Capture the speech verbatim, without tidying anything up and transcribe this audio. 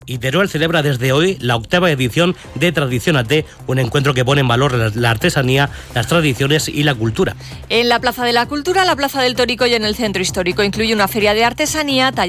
Y Teruel celebra desde hoy la octava edición de Tradiciónate, un encuentro que pone en valor la artesanía, las tradiciones y la cultura. En la Plaza de la Cultura, la Plaza del Torico y en el Centro Histórico incluye una feria de artesanía,